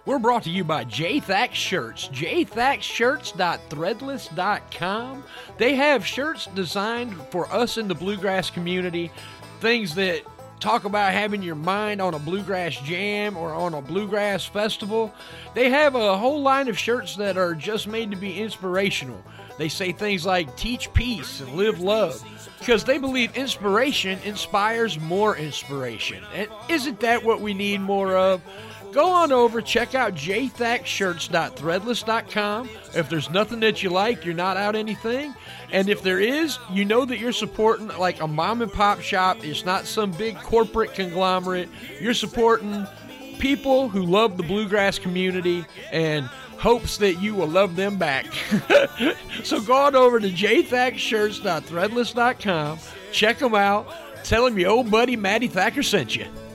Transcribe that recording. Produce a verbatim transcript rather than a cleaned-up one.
We're brought to you by J Thax Shirts, j thax shirts dot threadless dot com. They have shirts designed for us in the bluegrass community, things that talk about having your mind on a bluegrass jam or on a bluegrass festival. They have a whole line of shirts that are just made to be inspirational. They say things like teach peace and live love, because they believe inspiration inspires more inspiration. And isn't that what we need more of? Go on over, check out j thax shirts dot threadless dot com. If there's nothing that you like, you're not out anything. And if there is, you know that you're supporting like a mom and pop shop. It's not some big corporate conglomerate. You're supporting people who love the bluegrass community and hopes that you will love them back. So go on over to j thax shirts dot threadless dot com. Check them out. Tell them your old buddy Matty Thacker sent you.